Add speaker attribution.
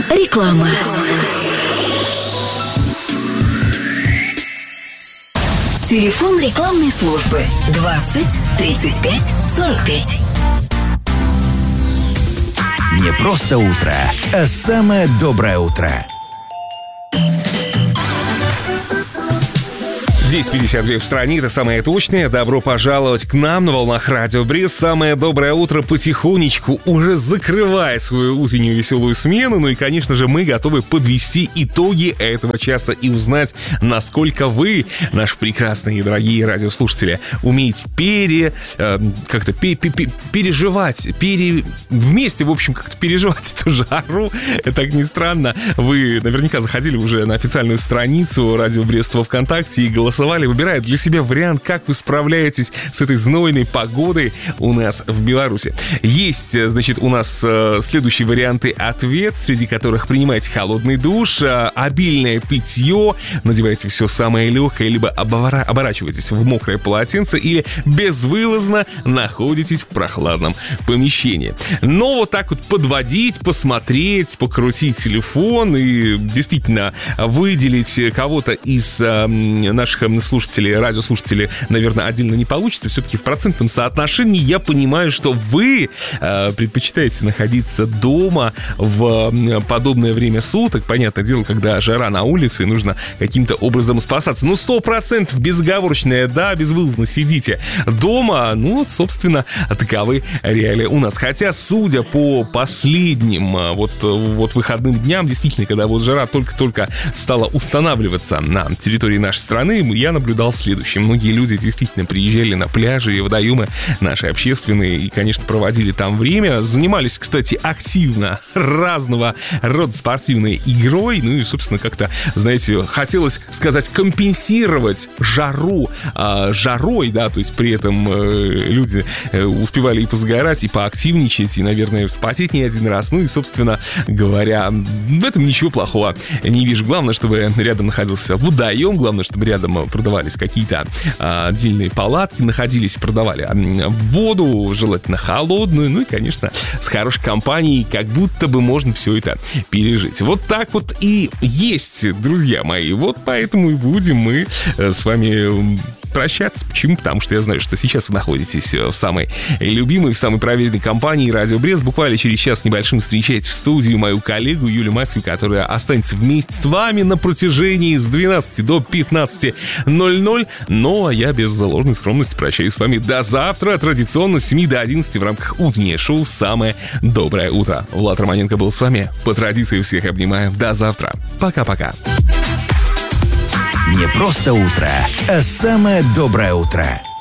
Speaker 1: Реклама. Телефон рекламной службы 20 35 45.
Speaker 2: Не просто утро, а самое доброе утро.
Speaker 3: 10:52 в стране, это самое точное. Добро пожаловать к нам на волнах Радио Брест. Самое доброе утро потихонечку уже закрывает свою утреннюю веселую смену. Ну и, конечно же, мы готовы подвести итоги этого часа и узнать, насколько вы, наши прекрасные и дорогие радиослушатели, умеете переживать, вместе, в общем, как-то переживать эту жару. Так ни странно, вы наверняка заходили уже на официальную страницу Радио Брест во ВКонтакте и голосовали, выбирая для себя вариант, как вы справляетесь с этой знойной погодой у нас в Беларуси. Есть, значит, у нас следующие варианты ответ, среди которых принимайте холодный душ, обильное питье, надевайте все самое легкое, либо оборачивайтесь в мокрое полотенце или безвылазно находитесь в прохладном помещении. Но вот так вот подводить, посмотреть, покрутить телефон и действительно выделить кого-то из наших слушателей, радиослушателей, наверное, отдельно не получится. Все-таки в процентном соотношении я понимаю, что вы предпочитаете находиться дома в подобное время суток. Понятное дело, когда жара на улице, и нужно каким-то образом спасаться. Ну, 100% безоговорочное, да, безвылазно сидите дома. Ну, вот, собственно, таковы реалии у нас. Хотя, судя по последним вот выходным дням, действительно, когда вот жара только-только стала устанавливаться на территории нашей страны, я наблюдал следующее. Многие люди действительно приезжали на пляжи и водоемы наши общественные и, конечно, проводили там время. Занимались, кстати, активно разного рода спортивной игрой. Ну и, собственно, как-то, знаете, хотелось сказать, компенсировать жару жарой, да, то есть при этом люди успевали и позагорать, и поактивничать, и, наверное, вспотеть не один раз. Ну и, собственно говоря, в этом ничего плохого не вижу. Главное, чтобы рядом находился водоем, главное, чтобы рядом продавались какие-то отдельные палатки, находились, продавали воду, желательно холодную, ну и, конечно, с хорошей компанией, как будто бы можно все это пережить. Вот так вот и есть, друзья мои. Вот поэтому и будем мы с вами прощаться. Почему? Потому что я знаю, что сейчас вы находитесь в самой любимой, в самой проверенной компании Радио Брест. Буквально через час небольшим встречаете в студию мою коллегу Юлию Маську, которая останется вместе с вами на протяжении с 12 до 15:00. Ну, а я без ложной скромности прощаюсь с вами до завтра. Традиционно с 7 до 11 в рамках утреннего шоу «Самое доброе утро». Влад Романенко был с вами. По традиции всех обнимаю. До завтра. Пока-пока.
Speaker 2: Не просто утро, а самое доброе утро.